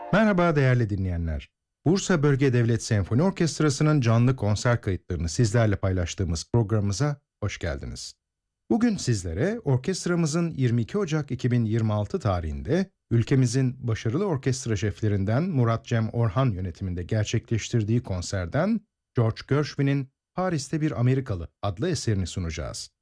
Merhaba değerli dinleyenler. Bursa Bölge Devlet Senfoni Orkestrası'nın canlı konser kayıtlarını sizlerle paylaştığımız programımıza hoş geldiniz. Bugün sizlere orkestramızın 22 Ocak 2026 tarihinde ülkemizin başarılı orkestra şeflerinden Murat Cem Orhan yönetiminde gerçekleştirdiği konserden George Gershwin'in Paris'te Bir Amerikalı adlı eserini sunacağız.